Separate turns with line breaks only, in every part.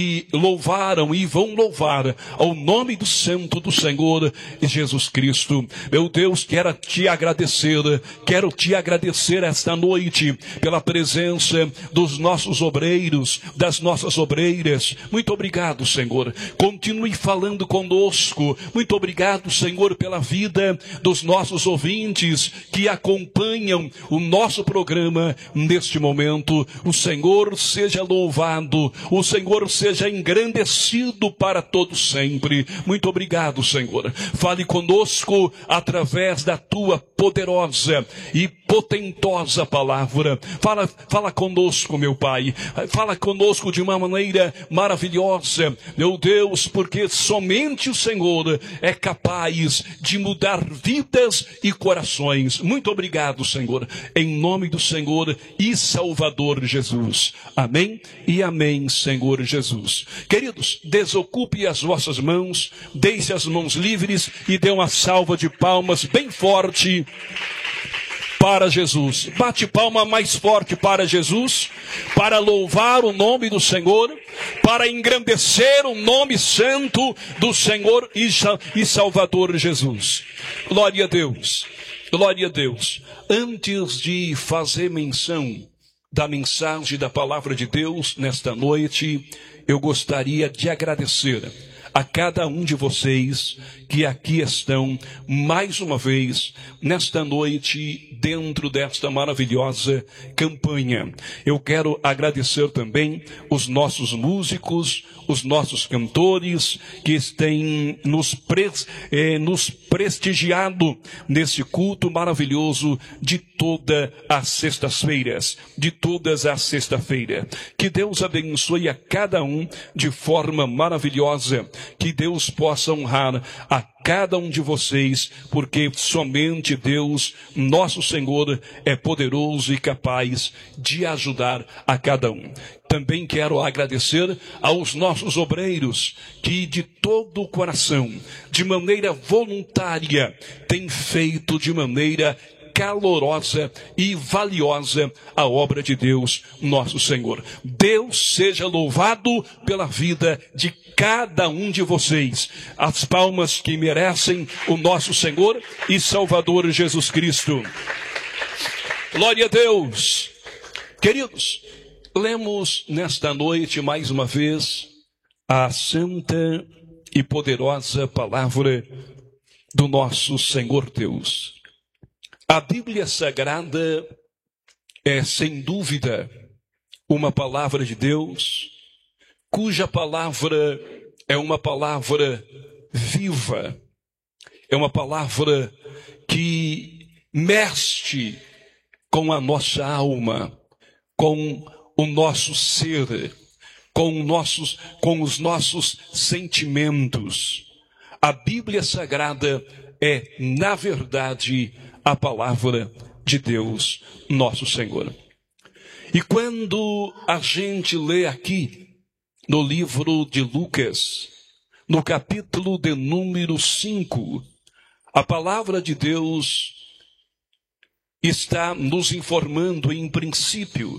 e louvaram e vão louvar ao nome do santo do Senhor Jesus Cristo. Meu Deus, quero te agradecer esta noite pela presença dos nossos obreiros, das nossas obreiras. Muito obrigado, Senhor. Continue falando conosco. Muito obrigado, Senhor, pela vida dos nossos ouvintes que acompanham o nosso programa neste momento. O Senhor seja louvado, o Senhor seja engrandecido para todo sempre. Muito obrigado, Senhor. Fale conosco através da tua poderosa e potentosa palavra. Fala conosco, meu Pai. Fala conosco de uma maneira maravilhosa, meu Deus, porque somente o Senhor é capaz de mudar vidas e corações. Muito obrigado, Senhor, em nome do Senhor e Salvador Jesus. Amém e amém, Senhor Jesus. Queridos, desocupe as vossas mãos, deixe as mãos livres e dê uma salva de palmas bem forte para Jesus. Bate palma mais forte para Jesus, para louvar o nome do Senhor, para engrandecer o nome santo do Senhor e Salvador Jesus. Glória a Deus, glória a Deus. Antes de fazer menção da mensagem da palavra de Deus nesta noite, eu gostaria de agradecer a cada um de vocês que aqui estão mais uma vez nesta noite dentro desta maravilhosa campanha. Eu quero agradecer também os nossos músicos, os nossos cantores que têm nos prestigiado nesse culto maravilhoso de todas as sextas-feiras, Que Deus abençoe a cada um de forma maravilhosa. Que Deus possa honrar a cada um de vocês, porque somente Deus, nosso Senhor, é poderoso e capaz de ajudar a cada um. Também quero agradecer aos nossos obreiros que de todo o coração, de maneira voluntária, têm feito de maneira calorosa e valiosa a obra de Deus, nosso Senhor. Deus seja louvado pela vida de cada um de vocês. As palmas que merecem o nosso Senhor e Salvador Jesus Cristo. Glória a Deus. Queridos, lemos nesta noite mais uma vez a santa e poderosa palavra do nosso Senhor Deus. A Bíblia Sagrada é, sem dúvida, uma palavra de Deus, cuja palavra é uma palavra viva, é uma palavra que mexe com a nossa alma, com o nosso ser, com os nossos sentimentos. A Bíblia Sagrada é, na verdade, a palavra de Deus, nosso Senhor. E quando a gente lê aqui, no livro de Lucas, no capítulo de número 5, a palavra de Deus está nos informando, em princípio,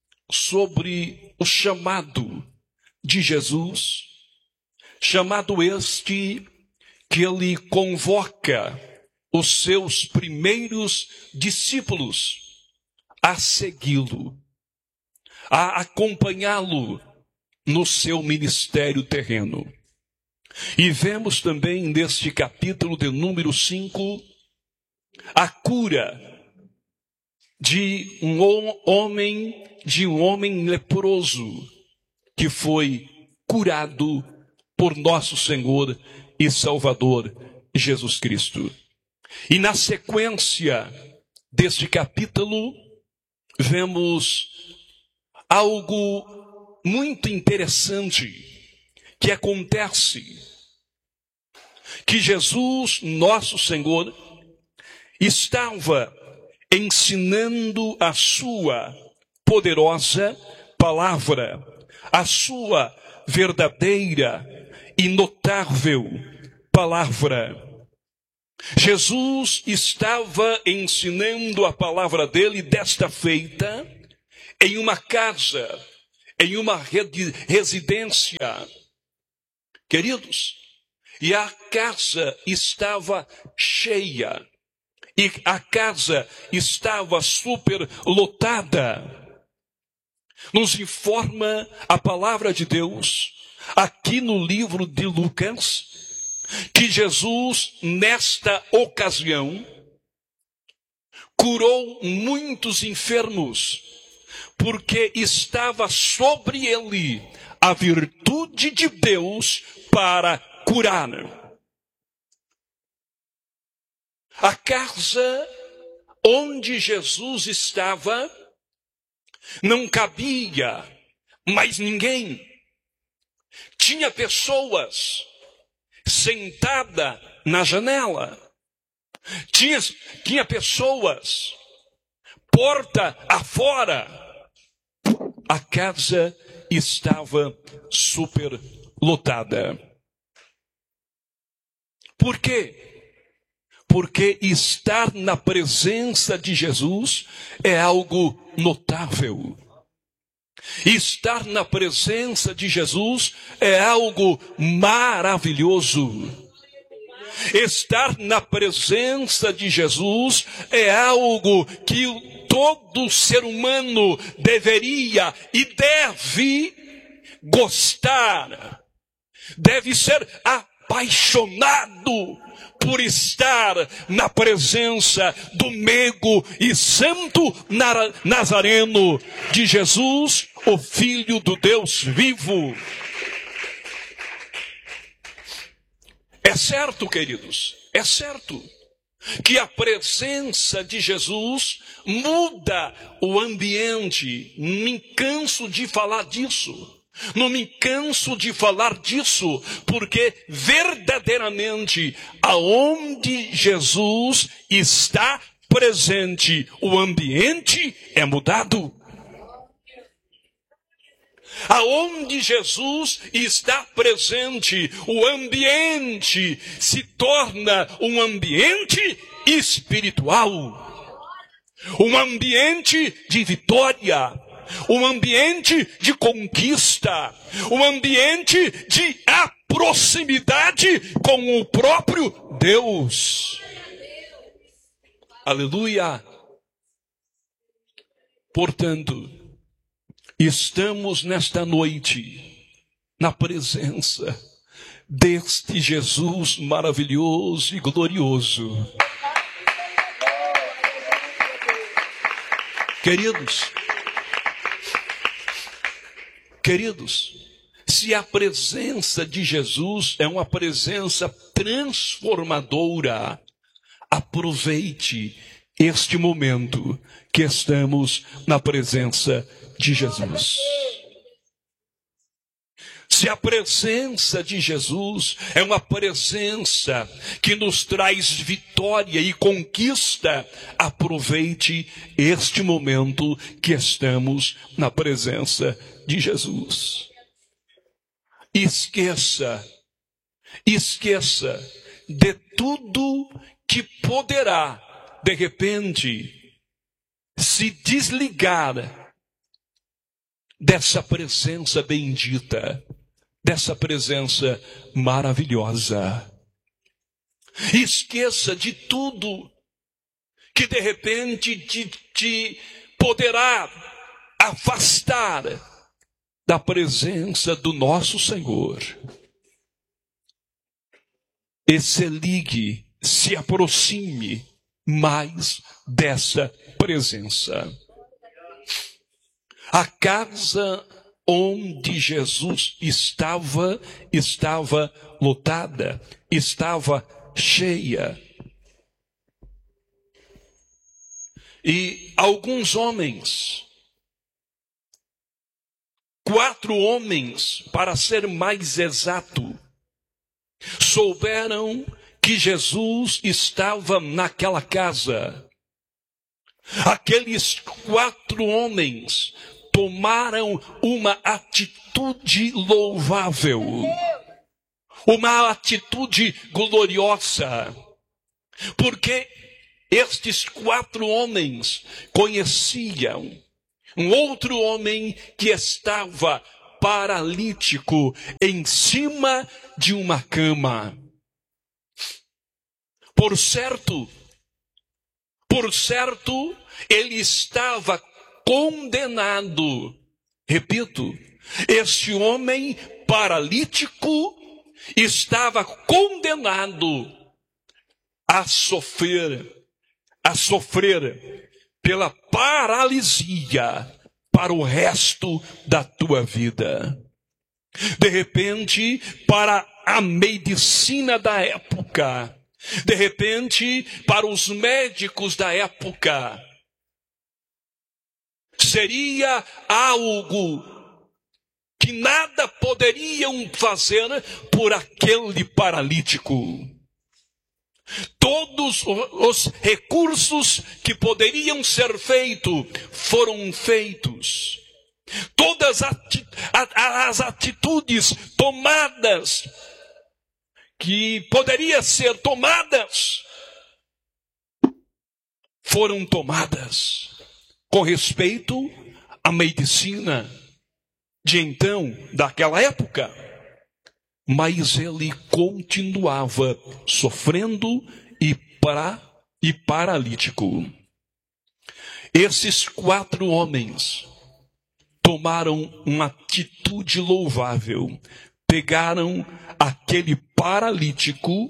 sobre o chamado de Jesus, chamado este que ele convoca os seus primeiros discípulos a segui-lo, a acompanhá-lo no seu ministério terreno. E vemos também neste capítulo de número 5 a cura de um homem leproso que foi curado por nosso Senhor e Salvador Jesus Cristo. E na sequência deste capítulo, vemos algo muito interessante que acontece. Que Jesus, nosso Senhor, estava ensinando a sua poderosa palavra, a sua verdadeira e notável palavra. Jesus estava ensinando a palavra dele desta feita em uma casa, em uma residência, queridos, e a casa estava cheia, e a casa estava superlotada. Nos informa a palavra de Deus, aqui no livro de Lucas, que Jesus, nesta ocasião, curou muitos enfermos, porque estava sobre ele a virtude de Deus para curar. A casa onde Jesus estava não cabia mais ninguém. Tinha pessoas sentadas na janela. Tinha pessoas porta afora. A casa estava superlotada. Por quê? Porque estar na presença de Jesus é algo notável. Estar na presença de Jesus é algo maravilhoso. Estar na presença de Jesus é algo que todo ser humano deveria e deve gostar. Deve ser apaixonado por estar na presença do meigo e santo Nazareno de Jesus, o Filho do Deus vivo. É certo, queridos, é certo que a presença de Jesus muda o ambiente. Não me canso de falar disso. Não me canso de falar disso, porque verdadeiramente aonde Jesus está presente, o ambiente é mudado. Aonde Jesus está presente, o ambiente se torna um ambiente espiritual, um ambiente de vitória, um ambiente de conquista, um ambiente de proximidade com o próprio Deus. Aleluia! Portanto, estamos nesta noite na presença deste Jesus maravilhoso e glorioso. Queridos, se a presença de Jesus é uma presença transformadora, aproveite este momento que estamos na presença de Jesus. Se a presença de Jesus é uma presença que nos traz vitória e conquista, aproveite este momento que estamos na presença de Jesus. Esqueça de tudo que poderá, de repente, se desligar dessa presença bendita, dessa presença maravilhosa. Esqueça de tudo que de repente te poderá afastar da presença do nosso Senhor. E se ligue, se aproxime mais dessa presença. A casa onde Jesus estava lotada, estava cheia. E alguns homens, 4 homens, para ser mais exato, souberam que Jesus estava naquela casa. Aqueles 4 homens tomaram uma atitude louvável, uma atitude gloriosa, porque estes 4 homens conheciam um outro homem que estava paralítico em cima de uma cama. Por certo, ele estava condenado. Repito, este homem paralítico estava condenado a sofrer pela paralisia para o resto da tua vida. De repente, para a medicina da época, de repente, para os médicos da época, seria algo que nada poderiam fazer por aquele paralítico. Todos os recursos que poderiam ser feitos foram feitos. Todas as atitudes tomadas, que poderiam ser tomadas, foram tomadas com respeito à medicina de então, daquela época. Mas ele continuava sofrendo e paralítico. Esses 4 homens tomaram uma atitude louvável. Pegaram aquele paralítico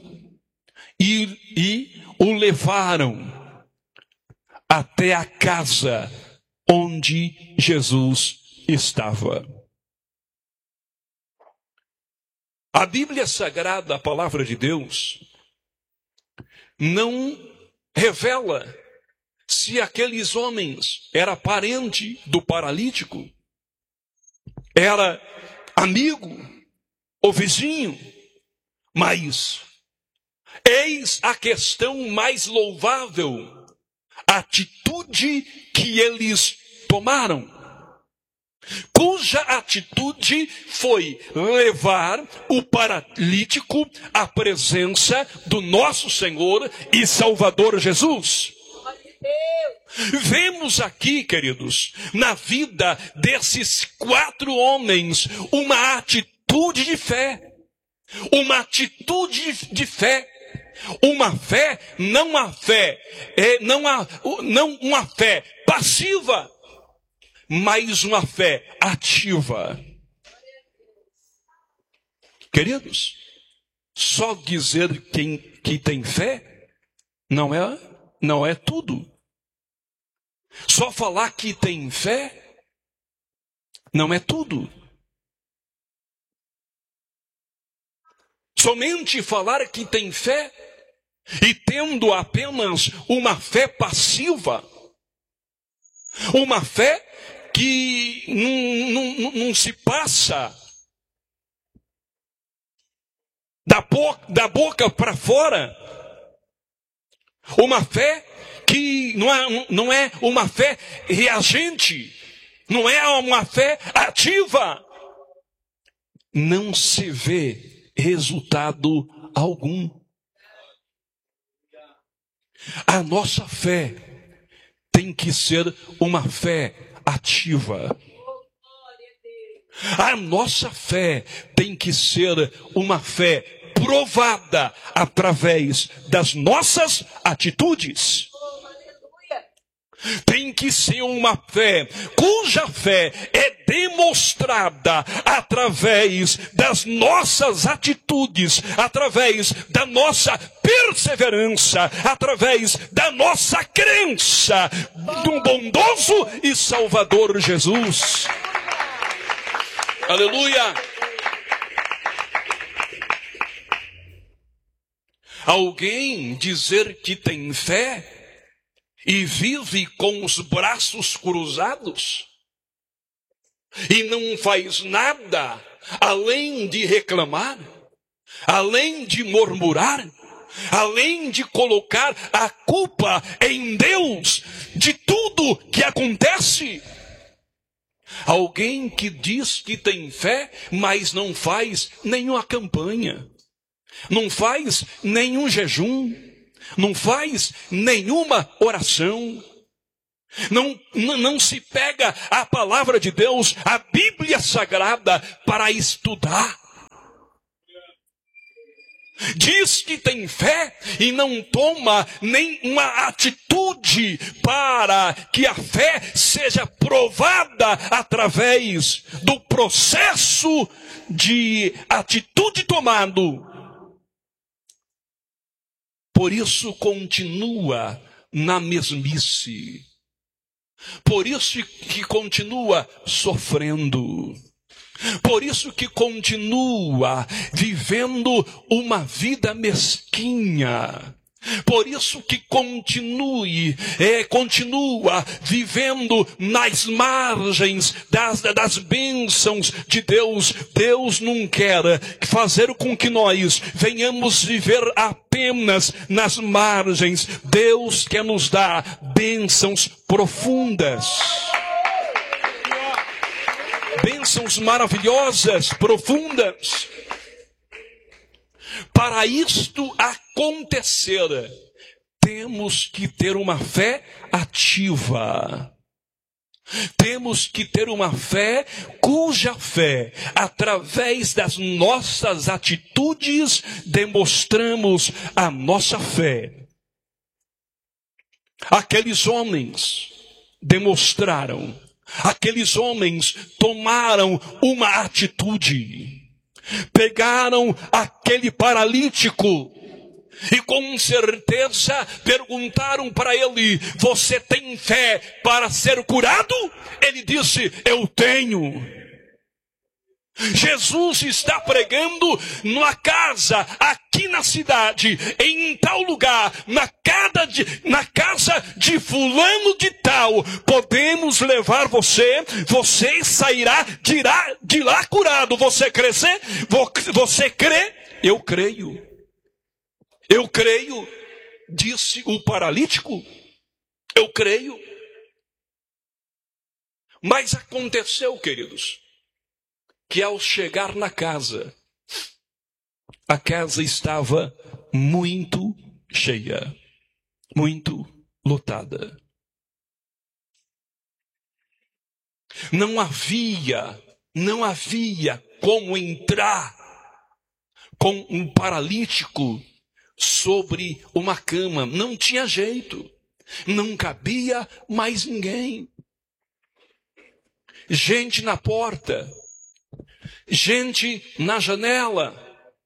e o levaram até a casa onde Jesus estava. A Bíblia Sagrada, a palavra de Deus, não revela se aqueles homens eram parente do paralítico, era amigo ou vizinho, mas eis a questão mais louvável, a atitude que eles tomaram, cuja atitude foi levar o paralítico à presença do nosso Senhor e Salvador Jesus. Vemos aqui, queridos, na vida desses 4 homens, uma atitude de fé. Uma atitude de fé. Uma fé, não uma fé passiva, mas uma fé ativa. Queridos, só dizer que tem fé não é tudo. Só falar que tem fé não é tudo. Somente falar que tem fé e tendo apenas uma fé passiva, uma fé que não se passa da boca para fora, uma fé que não é uma fé reagente, não é uma fé ativa, não se vê resultado algum. A nossa fé tem que ser uma fé ativa. A nossa fé tem que ser uma fé provada através das nossas atitudes. Tem que ser uma fé cuja fé é demonstrada através das nossas atitudes, através da nossa perseverança, através da nossa crença no bondoso e Salvador Jesus. Aleluia! Alguém dizer que tem fé e vive com os braços cruzados e não faz nada além de reclamar, além de murmurar, além de colocar a culpa em Deus de tudo que acontece. Alguém que diz que tem fé, mas não faz nenhuma campanha, não faz nenhum jejum, não faz nenhuma oração. Não se pega a palavra de Deus, a Bíblia Sagrada, para estudar. Diz que tem fé e não toma nenhuma atitude para que a fé seja provada através do processo de atitude tomado. Por isso continua na mesmice. Por isso que continua sofrendo. Por isso que continua vivendo uma vida mesquinha. Por isso que continua vivendo nas margens das bênçãos de Deus. Deus não quer fazer com que nós venhamos viver apenas nas margens. Deus quer nos dar bênçãos profundas. Bênçãos maravilhosas, profundas. Para isto acontecer, temos que ter uma fé ativa. Temos que ter uma fé cuja fé, através das nossas atitudes, demonstramos a nossa fé. Aqueles homens demonstraram. Aqueles homens tomaram uma atitude. Pegaram aquele paralítico e com certeza perguntaram para ele: você tem fé para ser curado? Ele disse: eu tenho. Jesus está pregando numa casa aqui na cidade, em tal lugar, na casa de fulano de tal. Podemos levar você sairá de lá curado. Você crescer? Você crê? Eu creio. Eu creio, disse o paralítico. Eu creio. Mas aconteceu, queridos, que ao chegar na casa, a casa estava muito cheia, muito lotada. Não havia como entrar com um paralítico sobre uma cama. Não tinha jeito. Não cabia mais ninguém. Gente na porta. Gente na janela.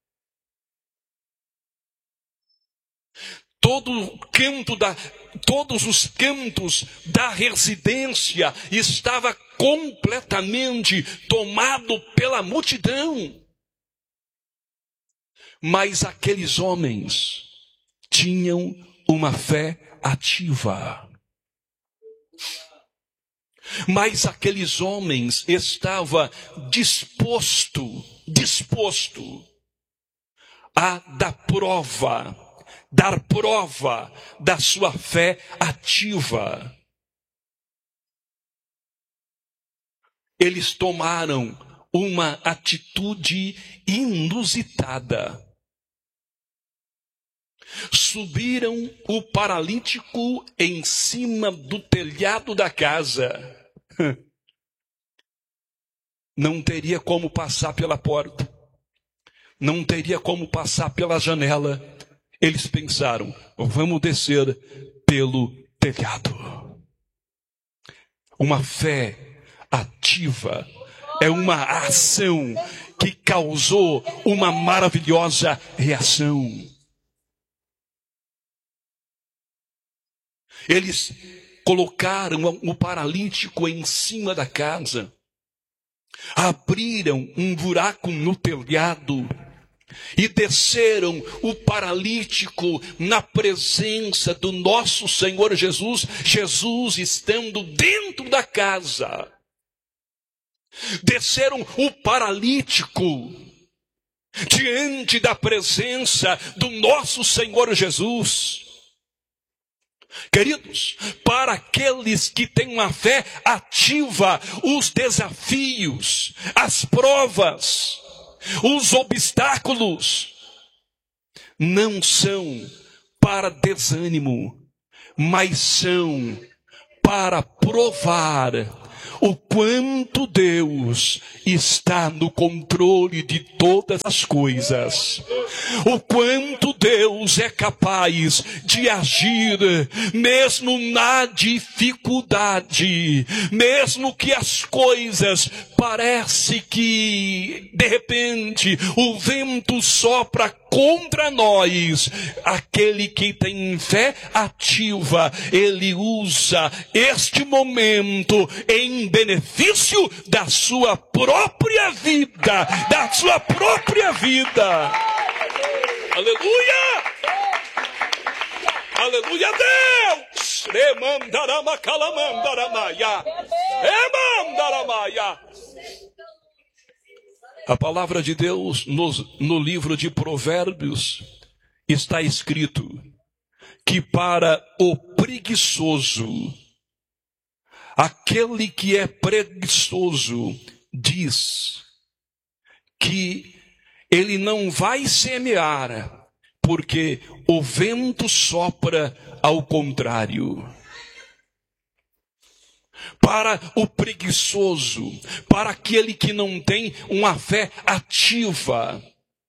Todos os cantos da residência estava completamente tomado pela multidão. Mas aqueles homens tinham uma fé ativa. Mas aqueles homens estavam disposto a dar prova da sua fé ativa. Eles tomaram uma atitude inusitada. Subiram o paralítico em cima do telhado da casa. Não teria como passar pela porta. Não teria como passar pela janela. Eles pensaram: vamos descer pelo telhado. Uma fé ativa é uma ação que causou uma maravilhosa reação. Eles colocaram o paralítico em cima da casa, abriram um buraco no telhado e desceram o paralítico na presença do nosso Senhor Jesus, Jesus estando dentro da casa. Desceram o paralítico diante da presença do nosso Senhor Jesus. Queridos, para aqueles que têm uma fé ativa, os desafios, as provas, os obstáculos não são para desânimo, mas são para provar o quanto Deus está no controle de todas as coisas. O quanto Deus é capaz de agir, mesmo na dificuldade, mesmo que as coisas parece que, de repente, o vento sopra contra nós. Aquele que tem fé ativa, ele usa este momento em benefício da sua própria vida, Aleluia! Aleluia a Deus! A palavra de Deus no livro de Provérbios está escrito que para o preguiçoso, aquele que é preguiçoso, diz que ele não vai semear, porque o vento sopra ao contrário. Para o preguiçoso, para aquele que não tem uma fé ativa,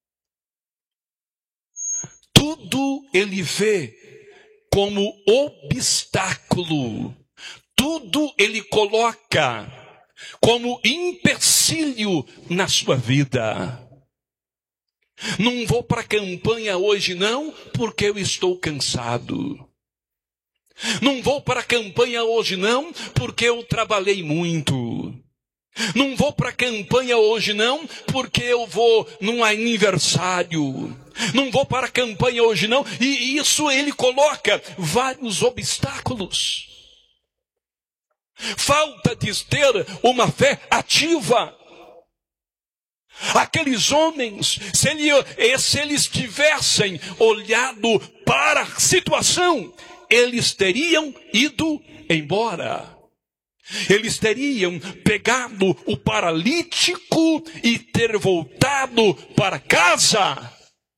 tudo ele vê como obstáculo, tudo ele coloca como empecilho na sua vida. Não vou para a campanha hoje não, porque eu estou cansado. Não vou para a campanha hoje não, porque eu trabalhei muito. Não vou para a campanha hoje não, porque eu vou num aniversário. Não vou para a campanha hoje não. E isso ele coloca vários obstáculos. Falta de ter uma fé ativa. Aqueles homens, se eles tivessem olhado para a situação, eles teriam ido embora. Eles teriam pegado o paralítico e ter voltado para casa.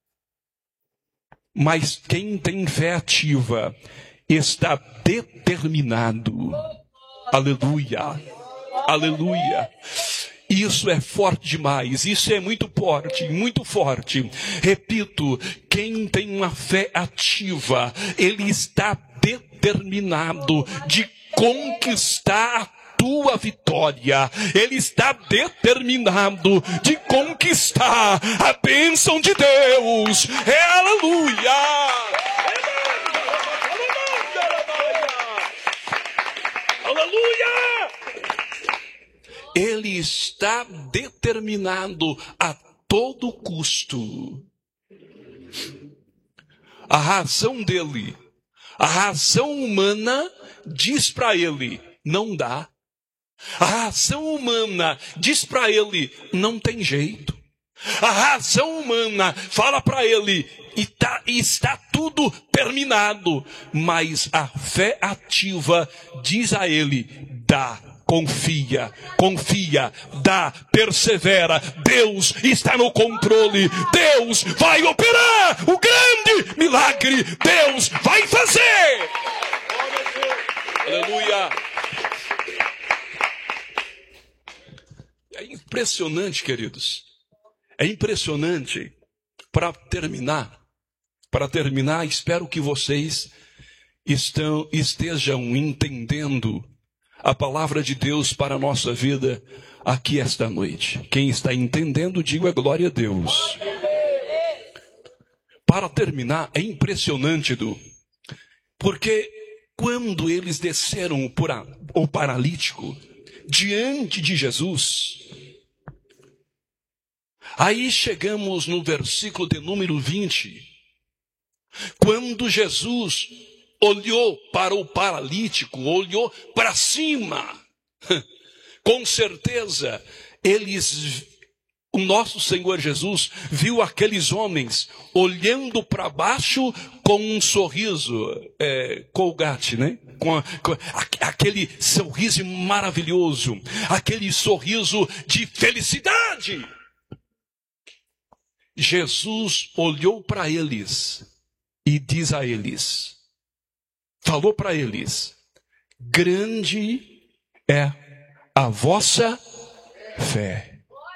Mas quem tem fé ativa está determinado. Aleluia, aleluia. Isso é forte demais, isso é muito forte, muito forte. Repito, quem tem uma fé ativa, ele está determinado de conquistar a tua vitória. Ele está determinado de conquistar a bênção de Deus. É aleluia! Aleluia! Ele está determinado a todo custo. A razão dele, a razão humana diz para ele, não dá. A razão humana diz para ele, não tem jeito. A razão humana fala para ele, está tudo terminado. Mas a fé ativa diz a ele, dá. Confia, dá, persevera. Deus está no controle. Deus vai operar o grande milagre. Deus vai fazer. Aleluia. É impressionante, queridos. É impressionante. Para terminar, espero que vocês estejam entendendo a palavra de Deus para a nossa vida aqui esta noite. Quem está entendendo, diga glória a Deus. Para terminar, é impressionante, porque quando eles desceram o paralítico diante de Jesus, aí chegamos no versículo de número 20, quando Jesus olhou para o paralítico, olhou para cima. Com certeza, o nosso Senhor Jesus viu aqueles homens olhando para baixo com um sorriso, Colgate, né? Com aquele sorriso maravilhoso, aquele sorriso de felicidade. Jesus olhou para eles e diz a eles, falou para eles, grande é a vossa fé.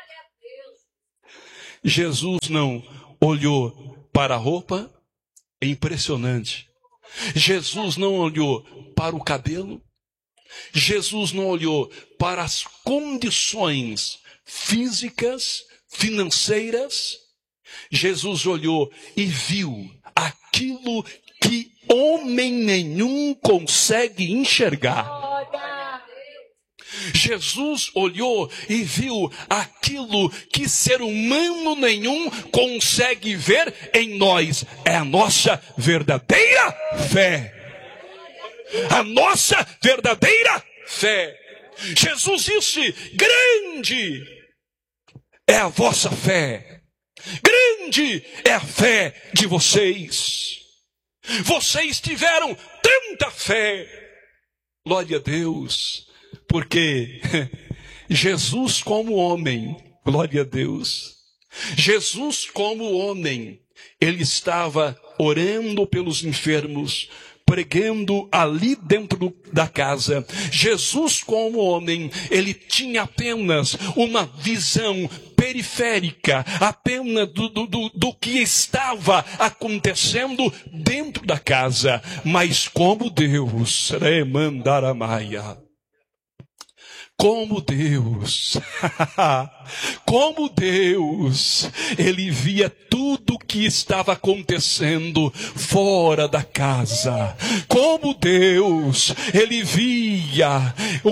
Jesus não olhou para a roupa, é impressionante. Jesus não olhou para o cabelo. Jesus não olhou para as condições físicas, financeiras. Jesus olhou e viu aquilo que homem nenhum consegue enxergar. Jesus olhou e viu aquilo que ser humano nenhum consegue ver em nós. É a nossa verdadeira fé. A nossa verdadeira fé. Jesus disse: grande é a vossa fé. Grande é a fé de vocês. Vocês tiveram tanta fé. Glória a Deus. Porque Jesus como homem, glória a Deus, Jesus como homem, ele estava orando pelos enfermos, pregando ali dentro da casa. Jesus como homem, ele tinha apenas uma visão periférica, apenas do que estava acontecendo dentro da casa. Mas como Deus, Remandaramaia, como Deus, como Deus, ele via tudo que estava acontecendo fora da casa. Como Deus, ele via